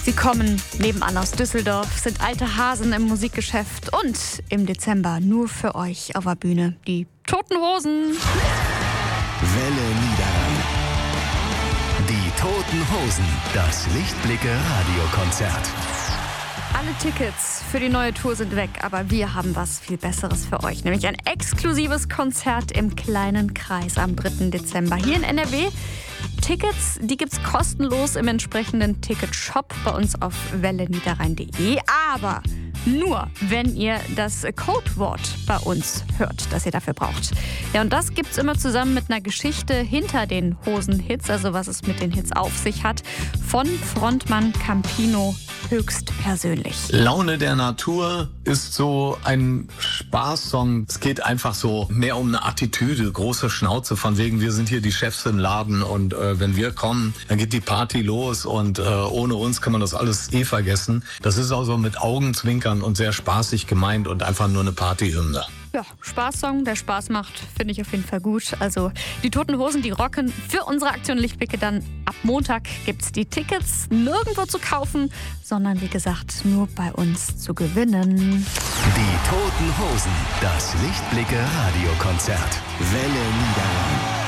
Sie kommen nebenan aus Düsseldorf, sind alte Hasen im Musikgeschäft und im Dezember nur für euch auf der Bühne die Toten Hosen. Welle Niederrhein. Die Toten Hosen, das Lichtblicke-Radiokonzert. Alle Tickets für die neue Tour sind weg, aber wir haben was viel Besseres für euch, nämlich ein exklusives Konzert im kleinen Kreis am 3. Dezember hier in NRW. Tickets, die gibt's kostenlos im entsprechenden Ticketshop bei uns auf welleniederrhein.de, aber nur, wenn ihr das Codewort bei uns hört, das ihr dafür braucht. Ja, und das gibt's immer zusammen mit einer Geschichte hinter den Hosenhits, also was es mit den Hits auf sich hat, von Frontmann Campino höchstpersönlich. Laune der Natur ist so ein Spaßsong. Es geht einfach so mehr um eine Attitüde, große Schnauze, von wegen, wir sind hier die Chefs im Laden und wenn wir kommen, dann geht die Party los und ohne uns kann man das alles vergessen. Das ist auch so mit Augenzwinkern und sehr spaßig gemeint und einfach nur eine Partyhymne. Ja, Spaßsong, der Spaß macht, finde ich auf jeden Fall gut. Also die Toten Hosen, die rocken für unsere Aktion Lichtblicke dann. Ab Montag gibt's die Tickets nirgendwo zu kaufen, sondern wie gesagt nur bei uns zu gewinnen. Die Toten Hosen, das Lichtblicke-Radiokonzert. Welle Niederrhein.